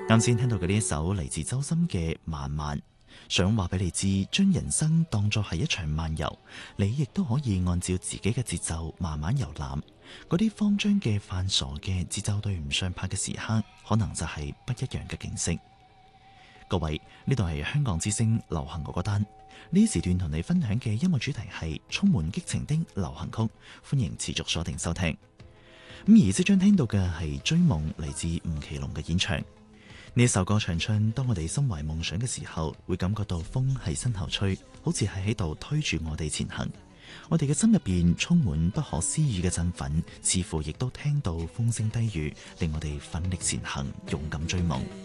啱先聽到嘅呢一首嚟自周深嘅《慢慢》，想話俾你知，將人生當作係一場漫遊，你亦都可以按照自己嘅節奏慢慢遊覽。嗰啲慌張嘅、犯傻嘅、節奏對唔上拍嘅時刻，可能就係不一樣嘅景色。各位，呢度係香港之聲流行歌單，呢時段同你分享嘅音樂主題係充滿激情的流行曲，歡迎持續鎖定收聽。咁而即將聽到嘅係《追夢》，嚟自吳奇隆嘅演唱。呢首歌唱出，當我哋心懷夢想嘅時候，會感覺到風喺身後吹，好似係喺度推住我哋前行。我哋嘅心入邊充滿不可思議嘅振奮，似乎亦都聽到風聲低語，令我哋奮力前行，勇敢追夢。